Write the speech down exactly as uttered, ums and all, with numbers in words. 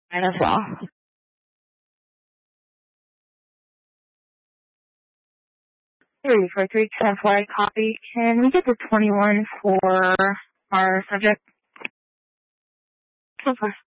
Mine as well. Three for three ten flight copy. Can we get the twenty-one for our subject? So far.